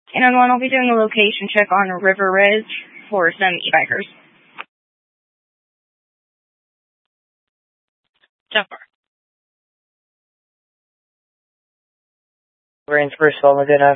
And one, I'll be doing a location check on River Ridge for some e-bikers. Jumper. Brains first, all good.